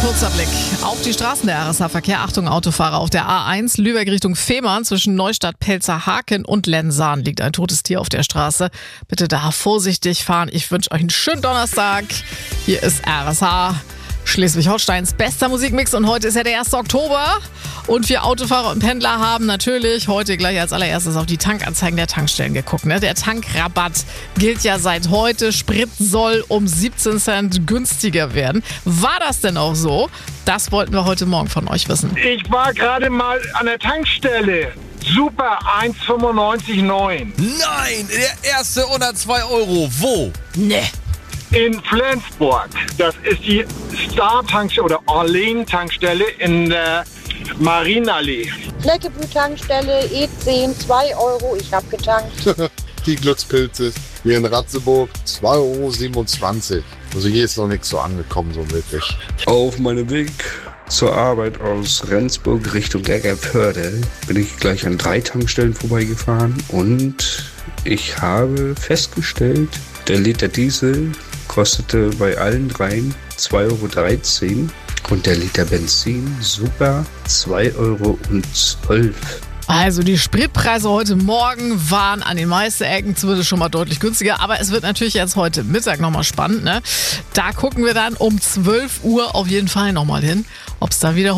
Kurzer Blick auf die Straßen der RSH-Verkehr. Achtung, Autofahrer auf der A1 Lübeck Richtung Fehmarn zwischen Neustadt, Pelzerhaken und Lensahn liegt ein totes Tier auf der Straße. Bitte da vorsichtig fahren. Ich wünsche euch einen schönen Donnerstag. Hier ist RSH, Schleswig-Holsteins bester Musikmix und heute ist ja der 1. Oktober. Und wir Autofahrer und Pendler haben natürlich heute gleich als allererstes auf die Tankanzeigen der Tankstellen geguckt. Der Tankrabatt gilt ja seit heute. Sprit soll um 17 Cent günstiger werden. War das denn auch so? Das wollten wir heute Morgen von euch wissen. Ich war gerade mal an der Tankstelle. Super, 1,95,9. Nein, der erste unter 2 Euro. Wo? Nee. In Flensburg. Das ist die Star-Tankstelle oder Orlen-Tankstelle in der Marienallee. Fleckebühl-Tankstelle, E10, 2 Euro, ich hab getankt. Die Glückspilze hier in Ratzeburg, 2,27 Euro. Also hier ist noch nichts so angekommen, so wirklich. Auf meinem Weg zur Arbeit aus Rendsburg Richtung Eggerpörde bin ich gleich an 3 Tankstellen vorbeigefahren und ich habe festgestellt, der Liter Diesel kostete bei allen dreien 2,13 Euro und der Liter Benzin super 2,12 Euro. Also die Spritpreise heute Morgen waren an den meisten Ecken zumindest schon mal deutlich günstiger. Aber es wird natürlich jetzt heute Mittag nochmal spannend. Da gucken wir dann um 12 Uhr auf jeden Fall nochmal hin, ob es da wieder